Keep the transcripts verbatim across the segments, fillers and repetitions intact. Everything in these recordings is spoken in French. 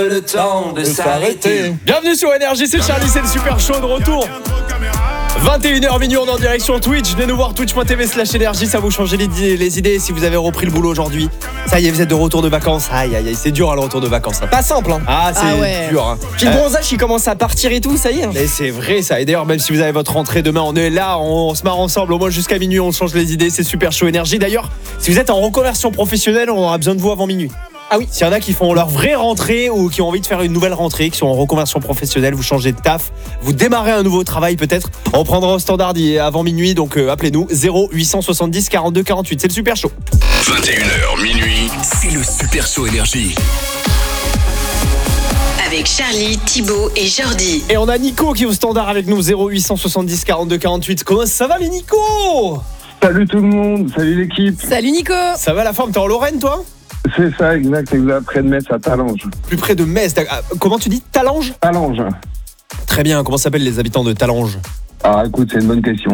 Le temps de s'arrêter. Bienvenue sur Énergie, c'est Charlie, c'est le super show de retour. vingt et une heures minuit, on est en direct sur Twitch. Venez nous voir, twitch point t v slash énergie. Ça vous change les, les idées si vous avez repris le boulot aujourd'hui. Ça y est, vous êtes de retour de vacances. Aïe, aïe, aïe, c'est dur hein, le retour de vacances. Hein. Pas simple, hein. Ah, c'est ah ouais. dur. Hein. Puis le bronzage, il commence à partir et tout, ça y est. Et c'est vrai, ça. Et d'ailleurs, même si vous avez votre rentrée demain, on est là, on, on se marre ensemble. Au moins jusqu'à minuit, on change les idées. C'est super chaud énergie. D'ailleurs, si vous êtes en reconversion professionnelle, on aura besoin de vous avant minuit. Ah oui, s'il y en a qui font leur vraie rentrée ou qui ont envie de faire une nouvelle rentrée, qui sont en reconversion professionnelle, vous changez de taf, vous démarrez un nouveau travail peut-être, on prendra au standard avant minuit, donc euh, appelez-nous zéro huit cent soixante-dix quarante-deux quarante-huit, c'est le super show. vingt et une heures minuit, c'est le super show énergie. Avec Charlie, Thibaut et Jordi. Et on a Nico qui est au standard avec nous, zéro huit cent soixante-dix quarante-deux quarante-huit. Comment ça va les Nico? Salut tout le monde, salut l'équipe. Salut Nico. Ça va la forme, t'es en Lorraine toi? C'est ça, exact, exact, près de Metz à Talange. Plus près de Metz, comment tu dis Talange? Talange. Très bien, comment s'appellent les habitants de Talange? Ah écoute, c'est une bonne question.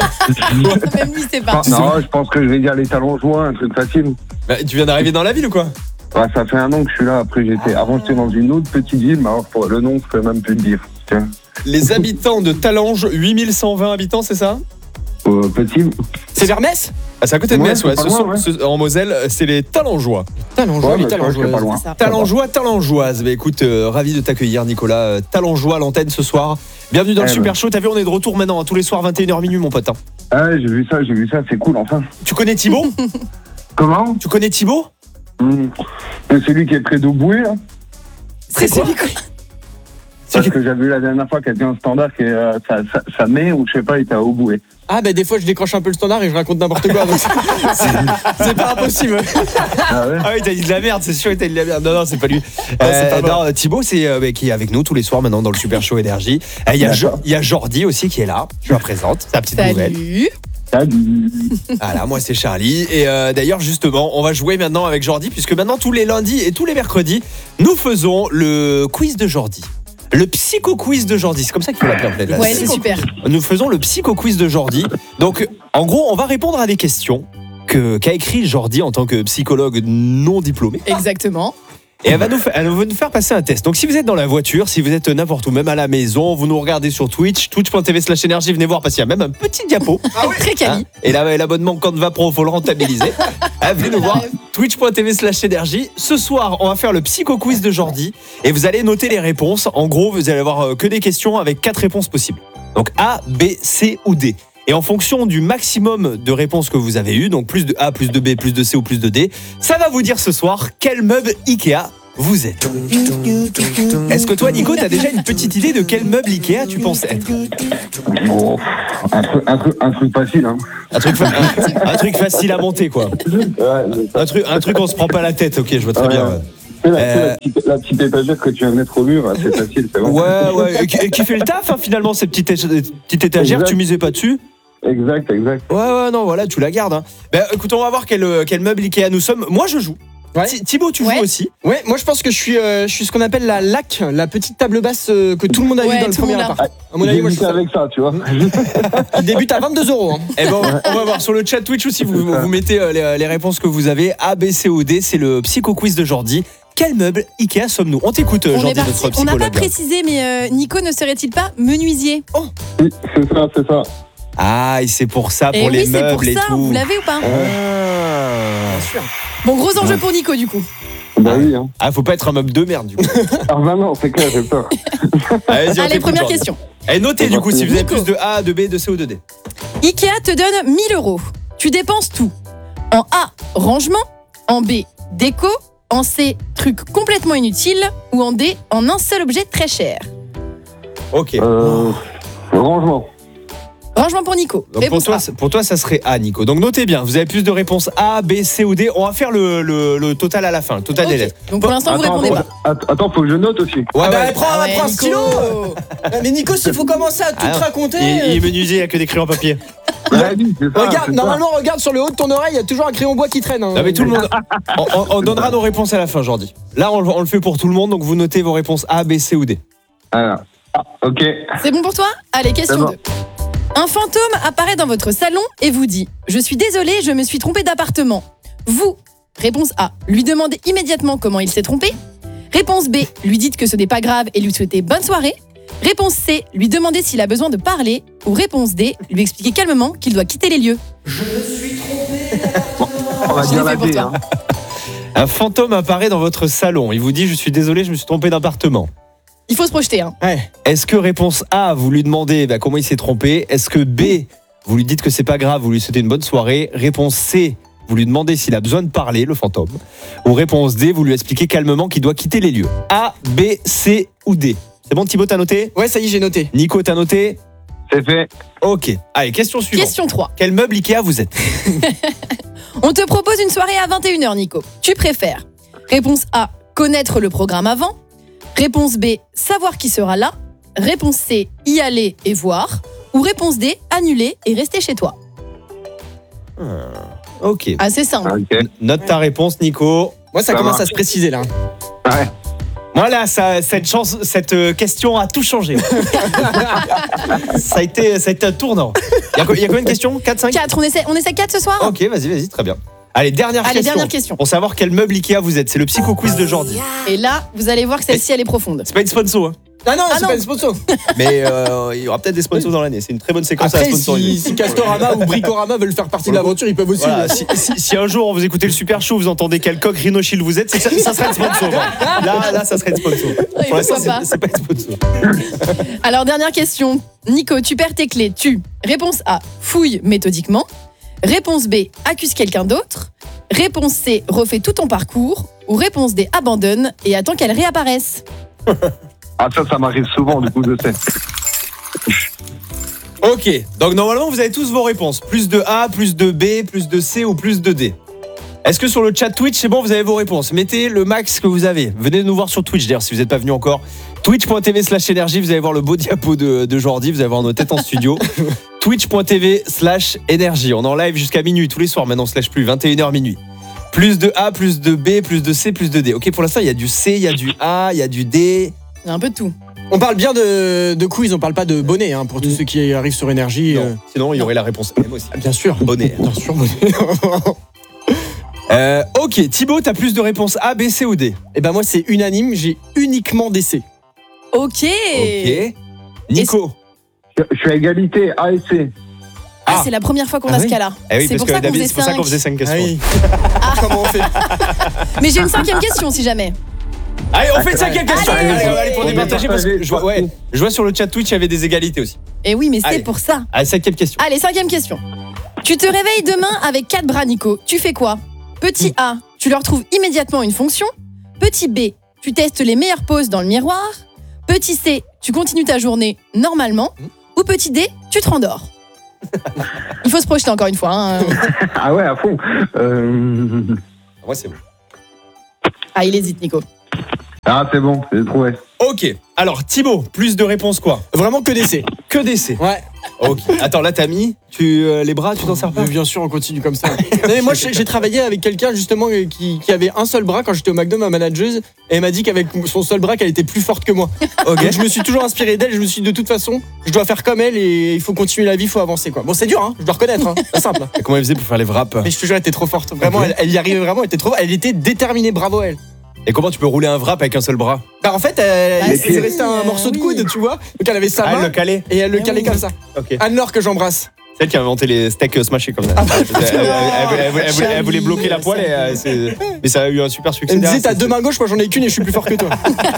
Même lui, c'est pas. Non, je pense que je vais dire les Talangeois, un truc facile. Bah, tu viens d'arriver dans la ville ou quoi? Ouais, ça fait un an que je suis là, après j'étais... Avant j'étais dans une autre petite ville, mais alors pour le nom, je peux même plus le dire. Tiens. Les habitants de Talange, huit mille cent vingt habitants, c'est ça? Euh, petit. C'est vers Metz? Ah, c'est à côté de Ouais, Metz, ouais. c'est pas Ce loin, sont, ouais. ce- en Moselle, c'est les Talangeois. Talangeois, Ouais, les mais je crois que c'est pas Talangeois. loin. C'est ça. Talangeois, Talangeoise. Bah écoute, euh, ravi de t'accueillir, Nicolas. Euh, Talangeois à l'antenne ce soir. Bienvenue dans le Eh Super ben. Show. T'as vu, on est de retour maintenant, hein, tous les soirs, vingt et une heures minuit, mon pote. Hein. Ah, j'ai vu ça, j'ai vu ça, c'est cool, enfin. Tu connais Thibaut? Comment Tu connais Thibaut? mmh. C'est celui qui est près d'Auboué, là. C'est quoi? Parce que j'avais vu la dernière fois quelqu'un au standard qui est, euh, sa, sa, sa mère, ou je sais pas, il était à Auboué. Ah, bah des fois, je décroche un peu le standard et je raconte n'importe quoi. Donc c'est, c'est pas impossible. Ah ouais. Ah oui, t'as dit de la merde, c'est sûr, t'as dit de la merde. Non, non, c'est pas lui. c'est Euh, pas non, Thibaut, c'est euh, bah, qui est avec nous tous les soirs maintenant dans le Super Show Énergie. Euh, Il y, a Jo- D'accord. il y a Jordi aussi qui est là. Je la présente, sa petite nouvelle. Salut. Salut. Voilà, moi c'est Charlie. Et euh, d'ailleurs, justement, on va jouer maintenant avec Jordi, puisque maintenant, tous les lundis et tous les mercredis, nous faisons le quiz de Jordi. Le psycho-quiz de Jordi, c'est comme ça qu'il faut l'appeler en fait. là. Ouais, c'est super. Nous faisons le psycho-quiz de Jordi. Donc, en gros, on va répondre à des questions que, qu'a écrit Jordi en tant que psychologue non diplômé. Exactement. Et elle va, nous, fa- elle va nous faire passer un test. Donc si vous êtes dans la voiture, si vous êtes n'importe où, même à la maison, vous nous regardez sur Twitch, twitch point t v slash énergie, venez voir parce qu'il y a même un petit diapo. Très quali. Hein, et là, l'abonnement Canva Pro, faut le rentabiliser. Ah, venez nous voir, twitch point t v slash énergie. Ce soir, on va faire le psycho-quiz de Jordi et vous allez noter les réponses. En gros, vous allez avoir euh, que des questions avec quatre réponses possibles. Donc A, B, C ou D. Et en fonction du maximum de réponses que vous avez eues, donc plus de A, plus de B, plus de C ou plus de D, ça va vous dire ce soir quel meuble Ikea vous êtes. Est-ce que toi, Nico, t'as déjà une petite idée de quel meuble Ikea tu penses être? Bon, un, truc, un, truc, un truc facile, hein. un truc, fa- un, un truc facile à monter, quoi. Ouais, c'est ça. Un truc, un truc on se prend pas la tête, ok, je vois très Ouais. bien. Ouais. Tu sais, la, Euh, la, petite, la petite étagère que tu viens de mettre au mur, c'est facile, c'est bon. Ouais, ouais, et qui, et qui fait le taf, hein, finalement, cette petite, é- petite étagère, Exact. tu misais pas dessus? Exact, exact. Ouais, ouais, non, voilà, tu la gardes. Hein. Ben, écoute, on va voir quel, euh, quel meuble Ikea nous sommes. Moi, je joue. Ouais. Thi- Thibaut, tu Ouais. joues aussi. Ouais, moi je pense que je suis, euh, je suis ce qu'on appelle la L A C, la petite table basse euh, que tout le monde a Ouais, vu dans le tout le premier monde a. appart. À mon avis, J'ai moi je hésité suis avec ça, tu vois. qui débute à vingt-deux euros. Hein. Eh ben, on va voir sur le chat Twitch aussi, vous, vous mettez euh, les, les réponses que vous avez. A, B, C ou D, c'est le psycho-quiz de Jordi. Quel meuble Ikea sommes-nous? On t'écoute, euh, On est Jordi, parti. notre On n'a psychologue. pas précisé, mais euh, Nico ne serait-il pas menuisier? Oui, c'est ça, c'est ça. Ah, et c'est pour ça, Et pour les oui, c'est pour meubles et ça. tout. Vous l'avez ou pas? Ah. Bon, gros enjeu pour Nico du coup. Bah oui, hein. Ah, faut pas être un meuble de merde, du coup. Ah bah non, c'est clair, j'ai peur. Allez, Allez, première question. Et notez, du coup, si vous avez Nico. plus de A, de B, de C ou de D. Ikea te donne mille euros. Tu dépenses tout. En A, rangement. En B, déco. En C, truc complètement inutile. Ou en D, en un seul objet très cher. Ok. Euh, rangement. Rangement pour Nico. Donc pour Réponse toi, A. c'est- pour toi, ça serait A, Nico. Donc notez bien, vous avez plus de réponses A, B, C ou D. On va faire le, le, le total à la fin, le total Ok. des lettres. Donc pour l'instant, vous Attends, répondez attends, pas. att- attends, faut que je note aussi. Ouais, Ah bah, ouais. prends, Ah ouais, prends un Nico. stylo. Ah, mais Nico, s'il faut commencer à tout Ah, te raconter. Il, il est euh, menuisier, il n'y a que des crayons en papier. Ouais, oui, c'est ça, Regarde, c'est normalement, regarde sur le haut de ton oreille, il y a toujours un crayon bois qui traîne. hein. Non, mais tout le monde. On, on- on donnera nos réponses à la fin, Jordi. Là, on, on le fait pour tout le monde, donc vous notez vos réponses A, B, C ou D. ça. Alors, ah, ok. C'est bon pour toi? Allez, question C'est bon. deux. Un fantôme apparaît dans votre salon et vous dit « Je suis désolé, je me suis trompé d'appartement ». Vous, réponse A, lui demandez immédiatement comment il s'est trompé. Réponse B, lui dites que ce n'est pas grave et lui souhaitez bonne soirée. Réponse C, lui demandez s'il a besoin de parler. Ou réponse D, lui expliquer calmement qu'il doit quitter les lieux. On va Je dire l'ai la fait pour D. toi. Hein. Un fantôme apparaît dans votre salon. Il vous dit, je suis désolé, je me suis trompé d'appartement. Il faut se projeter. Hein. Ouais. Est-ce que réponse A, vous lui demandez bah, comment il s'est trompé? Est-ce que B, vous lui dites que c'est pas grave, vous lui souhaitez une bonne soirée? Réponse C, vous lui demandez s'il a besoin de parler, le fantôme. Ou réponse D, vous lui expliquez calmement qu'il doit quitter les lieux. A, B, C ou D. C'est bon, Thibaut, t'as noté? Ouais, ça y est, j'ai noté. Nico, t'as noté? C'est fait. Ok. Allez, question suivante. Question trois. Quel meuble Ikea vous êtes? On te propose une soirée à vingt et une heures, Nico. Tu préfères réponse A, connaître le programme avant. Réponse B, savoir qui sera là. Réponse C, y aller et voir. Ou réponse D, annuler et rester chez toi. Ok. Assez simple. Ok. Note ta réponse, Nico. Moi, ça, Ça commence marche. à se préciser là. Ouais. Voilà, ça, cette, chance, cette euh, question a tout changé. ça, a été, ça a été un tournant. Il y a, co- il y a combien de questions? quatre, cinq? quatre, on essaie, on essaie quatre ce soir. Ok, vas-y, vas-y, très bien. Allez, dernière Allez, question. dernière question. Pour savoir quel meuble Ikea vous êtes. C'est le psycho quiz de Jordi. Et là, vous allez voir que celle-ci, elle est profonde. C'est pas une sponsor, hein. Ah non, Ah c'est non. pas une sponsor. Mais euh, il y aura peut-être des sponsors dans l'année. C'est une très bonne séquence à Après, sponsoriser. si, si Castorama ou Bricorama veulent faire partie de l'aventure, ils peuvent aussi. Voilà, si, si- si un jour vous écoutez le Super Show, vous entendez quel coq Rhino Shield vous êtes, c'est ça, ça serait une sponsor. hein. Là, là, ça serait une sponsor. Pour l'instant, pourquoi pas. c'est, c'est pas une sponsor. Alors, dernière question. Nico, tu perds tes clés. Tu. Réponse A, fouille méthodiquement. Réponse B, accuse quelqu'un d'autre. Réponse C, refais tout ton parcours. Ou réponse D, abandonne et attends qu'elle réapparaisse. Ah, ça, ça m'arrive souvent, du coup, je sais. Ok, donc normalement vous avez tous vos réponses. Plus de A, plus de B, plus de C ou plus de D. Est-ce que sur le chat Twitch, c'est bon, vous avez vos réponses? Mettez le max que vous avez. Venez nous voir sur Twitch d'ailleurs si vous n'êtes pas venu encore. Twitch.tv slash énergie, vous allez voir le beau diapo de, de Jordi, vous allez voir nos têtes en studio. Twitch.tv slash énergie. On est en live jusqu'à minuit tous les soirs maintenant, slash plus, vingt et une heures minuit. Plus de A, plus de B, plus de C, plus de D. Ok, pour l'instant il y a du C, il y a du A, il y a du D. Il y a un peu de tout. On parle bien de, de quiz, on parle pas de bonnet hein, pour tous ceux qui arrivent sur énergie. Non, euh. sinon il y aurait la réponse M aussi. Bien sûr. Bonnet. Bien sûr, bonnet. Euh, ok, Thibaut, t'as plus de réponses A, B, C ou D? Et ben moi, c'est unanime, j'ai uniquement des C. Ok. Ok. Nico. Je je suis à égalité, A et C. Ah, Ah. c'est la première fois qu'on Ah a oui. ce cas-là. Eh oui, c'est parce pour que ça qu'on David, faisait c'est pour ça qu'on cinq. faisait cinq questions. Ah oui. Comment on fait? Mais j'ai une cinquième question si jamais. Allez, on fait une cinquième question. Allez. Allez, allez, pour On est départager parce que je vois, ouais, je vois sur le chat Twitch, il y avait des égalités aussi. Et oui, mais c'est Allez. pour ça. Allez, cinquième question. Allez, cinquième question. Tu te réveilles demain avec quatre bras, Nico. Tu fais quoi? Petit A, tu leur trouves immédiatement une fonction. Petit B, tu testes les meilleures poses dans le miroir. Petit C, tu continues ta journée normalement. Ou petit D, tu te rendors. Il faut se projeter encore une fois. Hein. Ah ouais, à fond. Euh... Moi, c'est bon. Ah, il hésite, Nico. Ah, c'est bon, j'ai trouvé. Ok. Alors, Thibaut, plus de réponses quoi? Vraiment que des C. Que des C. Ouais. Ok. Attends, là, t'as mis tu, euh, les bras, tu t'en sers pas? Mais bien sûr, on continue comme ça. Non, mais moi, j'ai j'ai travaillé avec quelqu'un justement euh, qui, qui avait un seul bras quand j'étais au McDo, ma manageuse, et elle m'a dit qu'avec son seul bras, qu'elle était plus forte que moi. Ok. Donc je me suis toujours inspiré d'elle. Je me suis dit, de toute façon, je dois faire comme elle et il faut continuer la vie, il faut avancer quoi. Bon, c'est dur, hein, je dois reconnaître, hein, c'est simple. Et comment elle faisait pour faire les wraps? Mais je te jure, elle était trop forte. Vraiment, Ok. elle, elle y arrivait vraiment, elle était trop. Elle était déterminée, bravo à elle. Et comment tu peux rouler un wrap avec un seul bras? Bah en fait, elle, Ah, elle si, faisait rester un euh, morceau de oui. coude, tu vois. Donc elle avait sa Ah, elle main le calait. et elle le Ah calait oui. comme ça. Ok. Anne-Laure que j'embrasse. C'est elle qui a inventé les steaks smashés comme ça. Ah, elle, elle- elle- elle- elle voulait- elle voulait- elle voulait bloquer la poêle, et, euh, c'est- mais ça a eu un super succès. Elle me disait, derrière, t'as c'est- deux mains gauches, moi j'en ai qu'une et je suis plus fort que toi.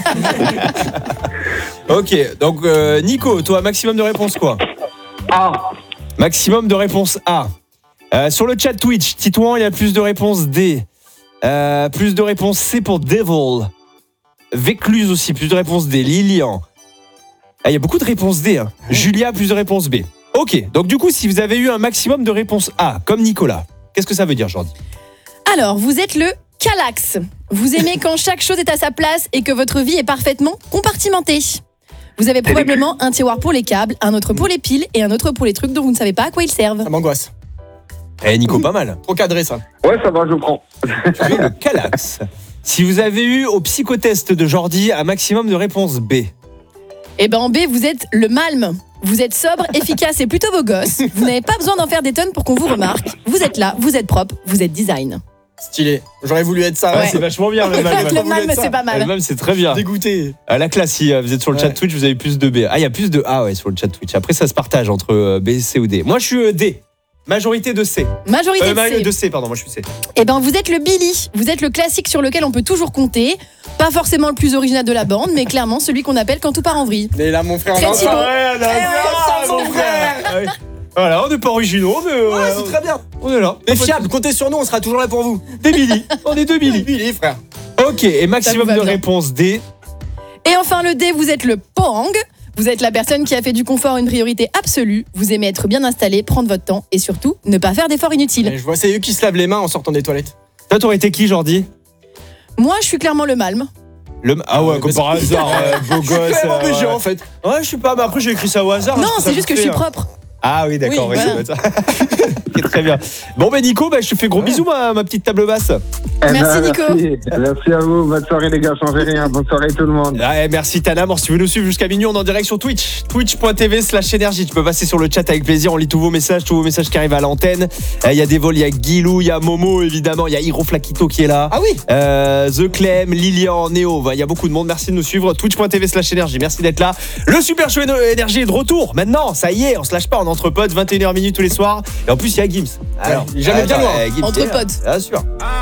Ok, donc euh, Nico, toi, maximum de réponses quoi? A. Maximum de réponses A. Euh, sur le chat Twitch, Titouan, il y a plus de réponses D. Euh, plus de réponses C pour Devil. Vécluse aussi, plus de réponses D. Lilian. Ah, il y a beaucoup de réponses D. Hein. Julia, plus de réponses B. Ok, donc du coup, si vous avez eu un maximum de réponses A, comme Nicolas, qu'est-ce que ça veut dire, Jordi? Alors, vous êtes le Calax. Vous aimez quand chaque chose est à sa place et que votre vie est parfaitement compartimentée. Vous avez probablement un tiroir pour les câbles, un autre pour les piles et un autre pour les trucs dont vous ne savez pas à quoi ils servent. Ça m'angoisse. Eh, Nico, pas mal. Trop cadré ça. Ouais, ça va, je prends. Tu es le Calax. Si vous avez eu au psychotest de Jordi un maximum de réponses B. Et ben en B, vous êtes le Malm. Vous êtes sobre, efficace et plutôt beau gosse. Vous n'avez pas besoin d'en faire des tonnes pour qu'on vous remarque. Vous êtes là, vous êtes propre, vous êtes design. Stylé. J'aurais voulu être ça. Ouais, Ouais. c'est vachement bien le Malm. Le Malm, c'est pas mal. Le Malm, c'est très bien. Dégoûté. À la classe, si euh, vous êtes sur le chat Ouais. Twitch, vous avez plus de B. Ah, il y a plus de A ouais, sur le chat Twitch. Après, ça se partage entre euh, B, C ou D. Moi, je suis euh, D. Majorité de C. Majorité Euh, de C. de C, pardon, moi je suis C. Eh ben, vous êtes le Billy. Vous êtes le classique sur lequel on peut toujours compter. Pas forcément le plus original de la bande, mais clairement celui qu'on appelle quand tout part en vrille. Mais là, mon frère. Très non, Thibaut. ça- ouais, là, ça, mon frère. Ouais. Voilà, on n'est pas originaux, mais euh, Ouais, c'est très bien. on est là. T'es fiable, comptez sur nous, on sera toujours là pour vous. Des Billy. On est deux Billy. Billy, frère. Ok, et maximum Ça vous va de bien. réponses D. Et enfin, le D, vous êtes le Pong. Vous êtes la personne qui a fait du confort une priorité absolue. Vous aimez être bien installé, prendre votre temps et surtout ne pas faire d'efforts inutiles. Et je vois, c'est eux qui se lavent les mains en sortant des toilettes. Toi, t'aurais été qui, Jordi? Moi, je suis clairement le Malm. Le... Ah ouais, Ouais, comme mais par hasard, euh, beau gosse. Vraiment euh, méchant ouais. en fait. Ouais, je sais pas, mais après j'ai écrit ça au hasard. Non, parce c'est ça juste que me je suis fait, propre. Ah oui, d'accord. Oui, oui, voilà. ça doit être ça. Ok, très bien. Bon, ben Nico, bah, je te fais gros bisous, ma, ma petite table basse. Eh Merci, Nico. Merci. Merci à vous. Bonne soirée les gars, changez rien. Bonne soirée tout le monde. Ouais, merci Tanam. Si vous nous suivez jusqu'à minuit, on est en direct sur Twitch. Twitch.tv slash énergie. Tu peux passer sur le chat avec plaisir. On lit tous vos messages, tous vos messages qui arrivent à l'antenne. Il y a des vols, il y a Guilou, il y a Momo, évidemment. Il y a Hiro Flakito qui est là. Ah oui. Euh, The Clem, Lilian, Néo. Il y a beaucoup de monde. Merci de nous suivre. Twitch.tv slash énergie. Merci d'être là. Le Super Show Énergie est de retour. Maintenant, ça y est, on se lâche pas. On est entre potes, vingt et une heures minutes tous les soirs. Et en plus, il y a Gims. Alors, jamais bien attends, loin. euh, Gims, Entre il est là. potes. Bien sûr.